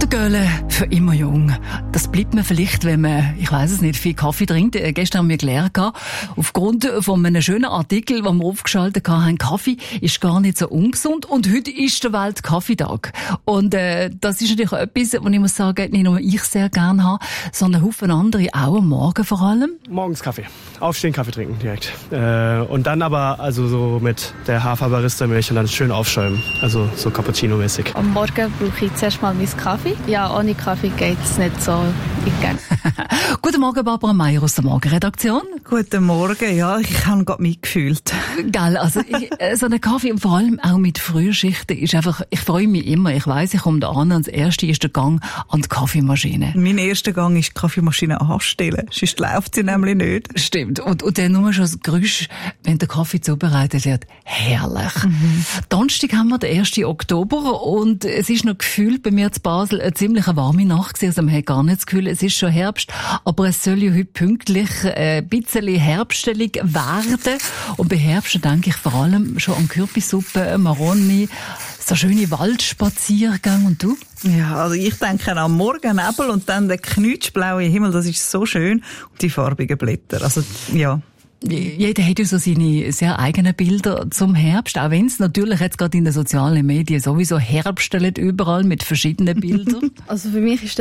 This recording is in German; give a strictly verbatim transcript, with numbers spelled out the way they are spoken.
Der Göhle für immer jung. Das bleibt man vielleicht, wenn man, ich weiss es nicht, viel Kaffee trinkt. Äh, gestern haben wir gelernt, aufgrund von einem schönen Artikel, den wir aufgeschaltet haben, Kaffee ist gar nicht so ungesund. Und heute ist der Weltkaffeetag. Und äh, das ist natürlich etwas, was ich muss sagen, nicht nur ich sehr gerne habe, sondern Haufen andere auch am Morgen vor allem. Morgens Kaffee. Aufstehen, Kaffee trinken direkt. Äh, und dann aber also so mit der Hafer-Barista-Milch und dann schön aufschäumen. Also so Cappuccino-mäßig. Am Morgen brauche ich zuerst mal meinen Kaffee. Ja, ohne Kaffee geht es nicht so in die Gänge. Guten Morgen, Barbara Meier aus der Morgenredaktion. Guten Morgen, ja, ich habe gerade mitgefühlt. Gell, also ich, so ein Kaffee und vor allem auch mit Frühschichten ist einfach, ich freue mich immer. Ich weiss, ich komme da an und das erste ist der Gang an die Kaffeemaschine. Mein erster Gang ist die Kaffeemaschine anstellen, sonst läuft sie nämlich nicht. Stimmt. Und, und dann nur schon das Geräusch, wenn der Kaffee zubereitet wird. Herrlich. Mhm. Donnerstag haben wir den ersten Oktober und es ist noch gefühlt bei mir zu Basel eine ziemlich warme Nacht gewesen. Also man hat gar nicht das Gefühl, es ist schon Herbst, aber es soll ja heute pünktlich äh, ein bisschen herbstelig werden. Und bei Herbst denke ich vor allem schon an Kürbissuppe, Maroni, so schöne Waldspaziergänge. Und du? Ja, also ich denke an Morgennebel und dann der knutschblaue Himmel, das ist so schön. Und die farbigen Blätter, also ja. Jeder hat ja so seine sehr eigenen Bilder zum Herbst, auch wenn es natürlich jetzt gerade in den sozialen Medien sowieso herbstelt überall mit verschiedenen Bildern. Also für mich ist